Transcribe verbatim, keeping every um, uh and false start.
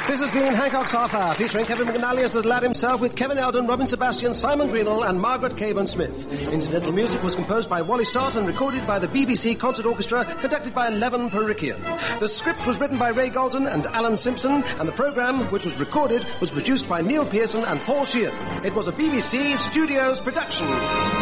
This has been Hancock's Half Hour, featuring Kevin McNally as the lad himself, with Kevin Eldon, Robin Sebastian, Simon Greenall and Margaret Caban-Smith. Incidental music was composed by Wally Stott and recorded by the B B C Concert Orchestra, conducted by Levin Perikian. The script was written by Ray Galton and Alan Simpson, and the programme, which was recorded, was produced by Neil Pearson and Paul Sheehan. It was a B B C Studios production.